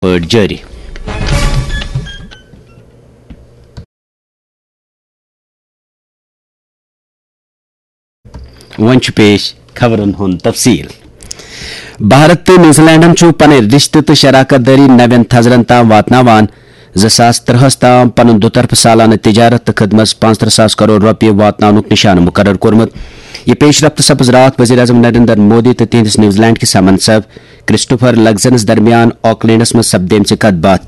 جاری ون پیش خبرن ہند تفصیل بھارت تو نیوزی لینڈن پن رشتہ تو شراکت داری نوین تھزرن تام واتناوان 2013 تام پن دوطرفہ سالانہ تجارت تو خدمت 35,000 کروڑ روپیہ واتناؤنک نشانہ مقرر کورمت. یہ پیش رفت سپز رات وزیر اعظم نریندر مودی تو تہندس نیوزی لینڈ کس ہمنصب کرسٹوفر لگزنس درمیان آکلینڈس مز سپدیم کت بات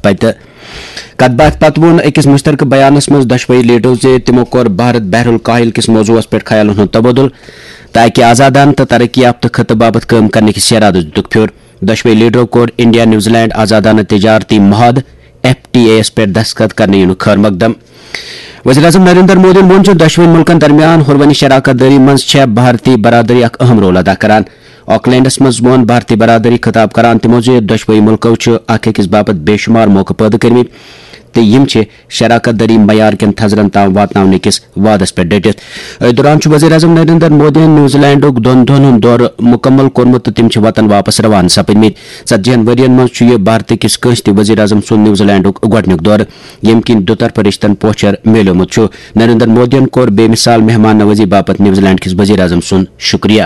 پتہ وون اکس مشترکہ بیانس مز دشوئی لیڈرو تمو کور بھارت بحر الکاہل کس موضوعس پہ خیالن ہند تبادل تاکہ آزادانہ تو ترقی یافتہ خطہ بابت کام کرنے کس ارادس دک پھر. دشوئی لیڈرو کور انڈیا نیوزی لینڈ آزادانہ تجارتی معاہدہ FTA پہ دستخط کرنے خیر مقدم. وزیر اعظم نریندر مودی وون دشوئی ملکن درمیان ہرونی شراکت داری مز بھارتی برادری اخ اہم رول ادا کران. آکلینڈس مز وون بھارتی برادری خطاب کران تمو دشوئی ملکو اخ أکس باپت بے شمار موقع پیدا کرمت تو یم شراکت داری معیار کن تھزرن تام واتناؤن کس وعدس پہ ڈٹت. دوران وزیر اعظم نریندر مودی نیوزی لینڈک دون دہن دور مکمل کورمت تو تم وطن واپس روانہ سپدمت. 40 ورین مز یہ بھارت کس کنس تہ وزیر اعظم سند نیوزی لینڈک گۄڈنیُک دور یم کن دوطرفہ رشتن پوچھر میلیومت. نریندر مودین کور بے مثال مہمان نوازی باپت نیوزی لینڈ کس وزیر اعظم سند شکریہ.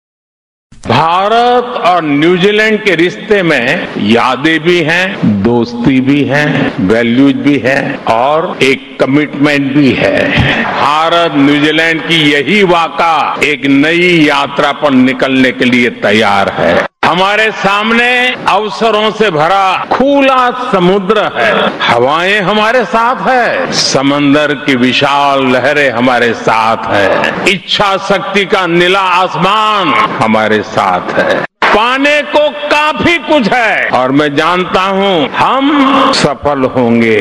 بھارت اور نیوزی لینڈ کے رشتے میں یادیں بھی ہیں، دوستی بھی ہے، ویلیوز بھی ہے اور ایک کمٹمنٹ بھی ہے. بھارت نیوزی لینڈ کی یہی واقعہ ایک نئی یاترا پر نکلنے کے لیے تیار ہے. ہمارے سامنے اوسروں سے بھرا کھلا سمندر ہے، ہوائیں ہمارے ساتھ ہے، سمندر کی وشال لہریں ہمارے ساتھ ہے، اچھا شکتی کا نیلا آسمان ہمارے ساتھ ہے. پانے کو کافی کچھ ہے اور میں جانتا ہوں ہم سفل ہوں گے.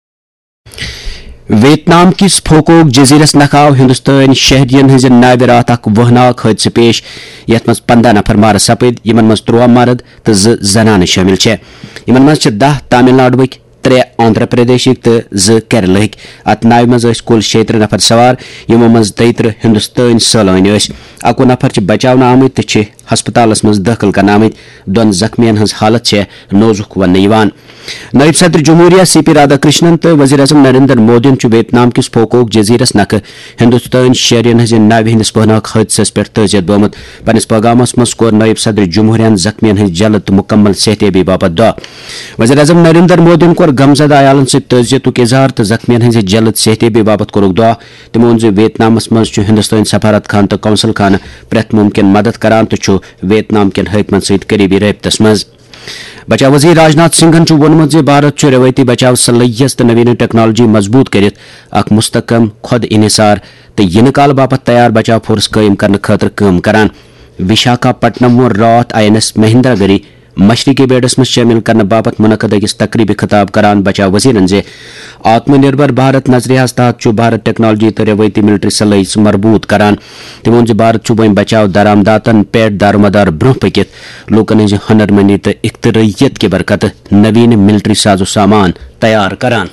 ویتنام کس پھوکوک جزیرس نکھاو ہندوستان شہرین ہز ناو رات اخ وہناک حادثہ پیش یت مز 15 نفر مارہ سپد یمن مز 3 مرد تو 2 زنانہ شامل یمن مز 10 تامل ناڈوک 3 آندھرا پردیشک تو 2 کیرلہک. ات ناو مز کل 36 نفر سوار یمو مز 33 ہندوستان سالان یس. 21 نفر بچاؤن آمت تو ہسپتالس مز داخل کرنا آمت. 2 زخمین ہز حالت نازک ون. نائب صدر جمہوریہ CP رادھا کرشنن تو وزیر اعظم نریندر مودین ویتنام کس پھوکوک جزیرس نکھ ہندوستان شہرین ہز ناو ہندس وہناک حادثس پہ تعزیت بومت. پنس پیغامس مز کور نائب صدر جمہوریہ زخمین ہز جلد تو مکمل صحتیابی باپت دعا. وزیر اعظم نریندر مودین کور غمزدہ عیالن ست تعزیتک اظہار تو زخمین ہز جلد صحتیابی باپت کورک دعا. تمو وون ویتنامس مز ہندوستان سفارت خانہ تو قونصل خانہ پریت ممکن مدد کران تو ویتنام کن حاکمن ست قریبی رابطس مز. بچاؤ وزیر راجناتھ سنگھن وونمت بھارت روایتی بچاؤ صلاحیت تو نوین ٹیکنالوجی مضبوط کرت اخ مستحکم خود انحصار تو ینہ کال باپت تیار بچاؤ فورس قائم کرنے خاطر کام کران. وشاکھاپٹنم و رات INS مہندرا گری مشرقی بیڑس مز شامل کرنے باپت منعقد اکس تقریبی خطاب کران بچاؤ وزیرن آتم نربھر بھارت نظریہس تحت بھارت ٹیکنالوجی تو روایتی ملٹری صلاحیت مربوط کران. تم وون بھارت وۄنۍ بچاؤ درآمداتن پیٹ دارمدار برہ پکت لوکن ہز ہنر مندی تو اختراعیت کی برکت نوین ملٹری سازو سامان تیار کران.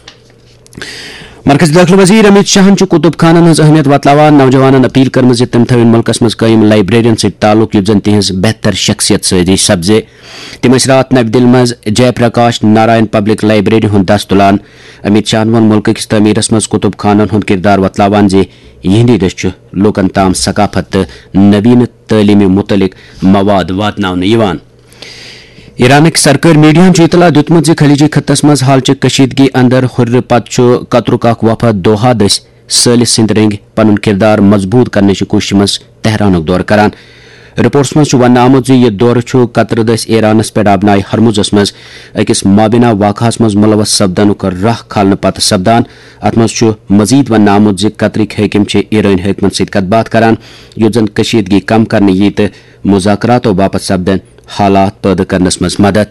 مرکزی داخلہ وزیر امت شاہن کتب خانن ہز اہمیت وتلاوان نوجوانن اپیل کرم تم تھوین ملکس مز قائم لائبریرین ست تعلق یت زن تہذ بہتر شخصیت سازی سپزے. تم رات نو دل مز جے پرکاش نارائن پبلک لائبریری ہند دست تلان. امت شاہن وون ملک کس تعمیرس مز کتب خانن ہند کردار وتلاوان یہندی دس لوکن تام ثقافت تو نوین تعلیمی متعلق مواد واتناؤن یوان. ایرانک سرکار میڈیاہن اطلاع دیتمت خلیجی خطس مز حالچہ کشیدگی اندر ہر پتہ قطرک اخ وفد دوحہ دس سالس سند رنگ پن کردار مضبوط کرنے کوشش مز تہرانک دور کران. رپورٹس مز ون آمت یہ دور قطر دس ایرانس پہ آبنائے ہرمزس مز اکس مابینہ واقعہس مز ملوث سپدنک راہ کھالنے پتہ سپدان. ات مز مزید ون آمت قطرک حاکم ایران حاکمن ست کت بات کران یت زن کشیدگی کم کرنے یہ تو مذاکراتو باپت سپدن حالات پیدا کرنس مز مدد.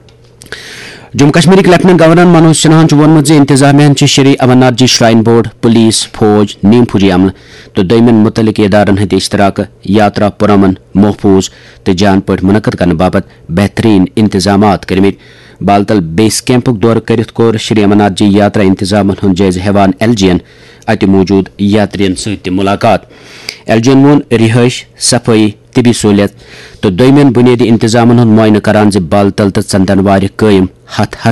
جموں کشمیر لیفٹنٹ گورنر منوج سنہاہن وونمت انتظامیہ شری امرناتھ جی شرائن بورڈ پولیس فوج نیم فوجی عملہ تو دویمن متعلق ادارن ہند اشتراک یاترا پرامن محفوظ تو جان پہ منعقد کرنے باپت بہترین انتظامات کرمت. بالتل بیس کیمپک دور کرت کور شری امرناتھ جی یاترا انتظامن ہند جائزہ ہیوان LG ات موجود یاترین ست ملاقات. LG وون رہائش صفائی طبی سہولیت تو دویمن بنیادی انتظامن ہند معائنہ کران بالتل تو ژندن وار قائم ہتھ